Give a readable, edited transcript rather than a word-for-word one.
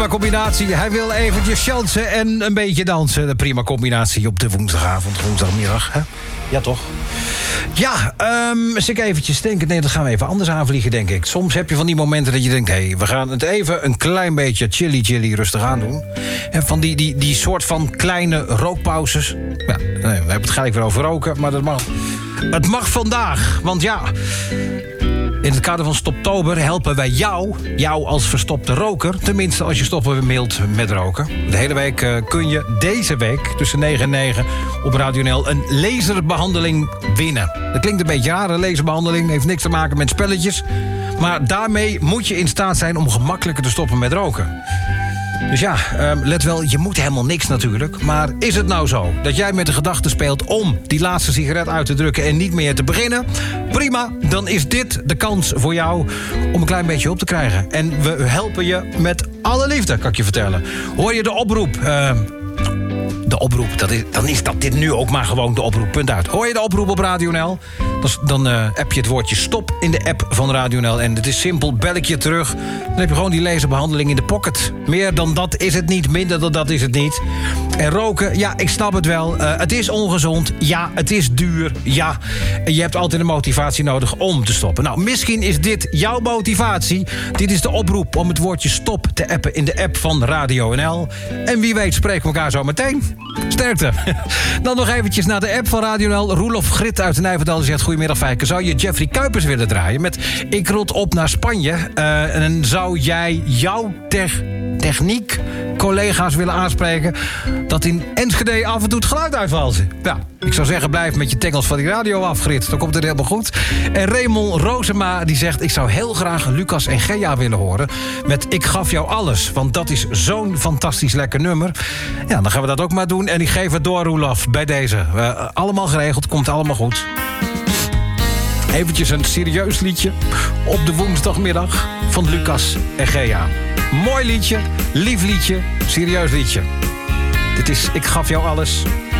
Combinatie. Hij wil eventjes chansen en een beetje dansen. De prima combinatie op de woensdagmiddag. Hè? Ja, toch? Ja, als ik eventjes denk... Nee, dat gaan we even anders aanvliegen, denk ik. Soms heb je van die momenten dat je denkt... Hé, we gaan het even een klein beetje chilly rustig aan doen. En van die soort van kleine rookpauzes. Ja, nee, we hebben het gelijk weer over roken, maar dat mag... Het mag vandaag, want ja... In het kader van Stoptober helpen wij jou als verstopte roker... tenminste als je stoppen wilt met roken. De hele week kun je deze week tussen 9 en 9 op Radio NL... een laserbehandeling winnen. Dat klinkt een beetje raar, een laserbehandeling. Heeft niks te maken met spelletjes. Maar daarmee moet je in staat zijn om gemakkelijker te stoppen met roken. Dus ja, let wel, je moet helemaal niks natuurlijk. Maar is het nou zo dat jij met de gedachte speelt... om die laatste sigaret uit te drukken en niet meer te beginnen? Prima, dan is dit de kans voor jou om een klein beetje op te krijgen. En we helpen je met alle liefde, kan ik je vertellen. Hoor je de oproep? De oproep, dan is dat dit nu ook maar gewoon de oproep, punt uit. Hoor je de oproep op Radio NL? Dan app je het woordje stop in de app van Radio NL. En het is simpel, bel ik je terug. Dan heb je gewoon die laserbehandeling in de pocket. Meer dan dat is het niet, minder dan dat is het niet. En roken, ja, ik snap het wel. Het is ongezond, ja, het is duur, ja. En je hebt altijd een motivatie nodig om te stoppen. Nou, misschien is dit jouw motivatie. Dit is de oproep om het woordje stop te appen in de app van Radio NL. En wie weet spreken we elkaar zo meteen. Sterkte. Dan nog eventjes naar de app van Radio NL. Roelof Grit uit Nijverdal zegt... Goedemiddag, Fijke. Zou je Jeffrey Kuipers willen draaien met Ik rot op naar Spanje? En zou jij jouw techniek collega's willen aanspreken... dat in Enschede af en toe het geluid uitvalt? Ja, ik zou zeggen, blijf met je tengels van die radio af, Grit. Dan komt het helemaal goed. En Raymond Rosema die zegt... ik zou heel graag Lucas en Gea willen horen met Ik gaf jou alles. Want dat is zo'n fantastisch lekker nummer. Ja, dan gaan we dat ook maar doen. En ik geef het door, Roelof, bij deze. Allemaal geregeld, komt allemaal goed. Eventjes een serieus liedje op de woensdagmiddag van Lucas en Gea. Mooi liedje, lief liedje, serieus liedje. Dit is Ik gaf jou alles.